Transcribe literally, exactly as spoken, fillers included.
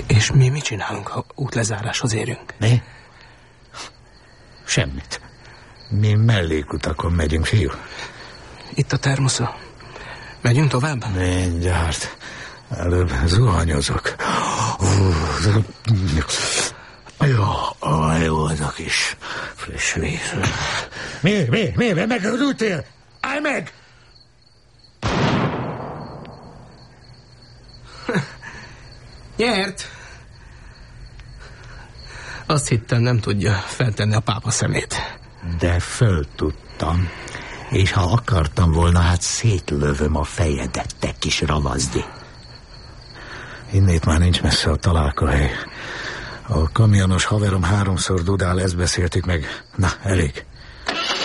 És mi mit csinálunk, ha útlezáráshoz érünk? Mi? Semmit. Mi mellékutakon megyünk, fiú. Itt a termosza. Megyünk tovább? Mindjárt. Előbb zuhanyozok. Jó, jó az a kis friss víz. Mi, mi, mi, mi, megörültél? Állj meg! Nyert! Azt hittem, nem tudja feltenni a pápa szemét. De föl tudtam. És ha akartam volna, hát szétlövöm a fejedet, te kis ravazdi. Innét már nincs messze a találkohely. A kamionos haverom háromszor dudál, ezt beszéltük meg. Na, elég.